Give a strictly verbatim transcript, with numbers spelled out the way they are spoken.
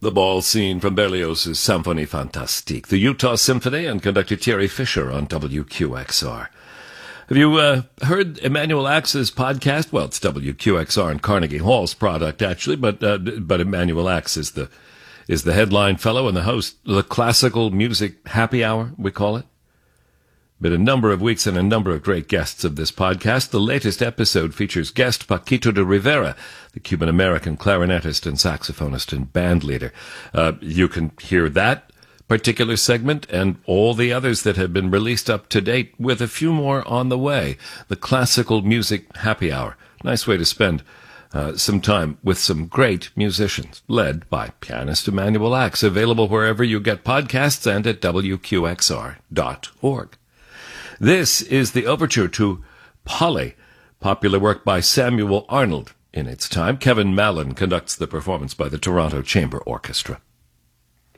The ball scene from Berlioz's Symphonie Fantastique, the Utah Symphony, and conductor Thierry Fisher on W Q X R. Have you uh, heard Emanuel Axe's podcast? Well, it's W Q X R and Carnegie Hall's product, actually, but uh, but Emanuel Axe is the is the headline fellow and the host. The Classical Music Happy Hour, we call it. Been a number of weeks and a number of great guests of this podcast. The latest episode features guest Paquito de Rivera, the Cuban-American clarinetist and saxophonist and band leader. Uh, you can hear that particular segment and all the others that have been released up to date, with a few more on the way. The Classical Music Happy Hour. Nice way to spend uh, some time with some great musicians, led by pianist Emanuel Axe, available wherever you get podcasts and at W Q X R dot org. This is the overture to Polly, popular work by Samuel Arnold in its time. Kevin Mallon conducts the performance by the Toronto Chamber Orchestra.